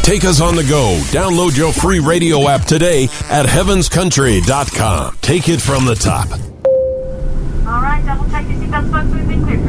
Take us on the go. Download your free radio app today at heavenscountry.com. Take it from the top. All right, double check your seatbelts, folks. We've been clear.